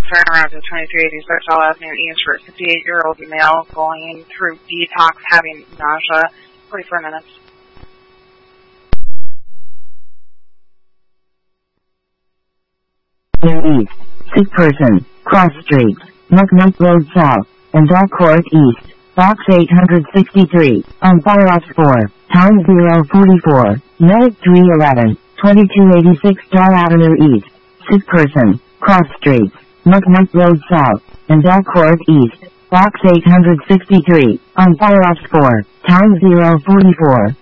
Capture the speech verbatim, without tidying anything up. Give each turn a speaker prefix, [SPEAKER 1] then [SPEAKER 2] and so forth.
[SPEAKER 1] turnaround to twenty-three eighty-six L Avenue East for a fifty-eight-year-old male going through detox, having nausea. forty-four minutes.
[SPEAKER 2] East, sick person, cross street, Mucknuck Road South, and Dock Court East, box eight hundred sixty-three, on Fireops four, time zero forty-four, medic three eleven, twenty-two eighty-six Star Avenue East, sick person, cross street, Mucknuck Road South, and Dock Court East, box eight hundred sixty-three, on Fireops four, time zero forty-four.